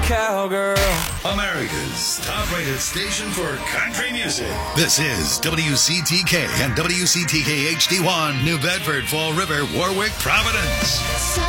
cowgirl. America's top-rated station for country music. This is WCTK and WCTK HD1, New Bedford, Fall River, Warwick, Providence.